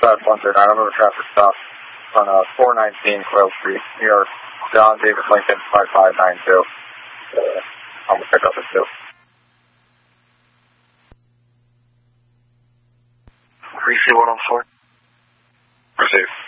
Dispatch 139, I'm over traffic stop on 419 Quail Street, New York. John David Lincoln 5592. I'm going to pick up at 2. Receive 104. Receive.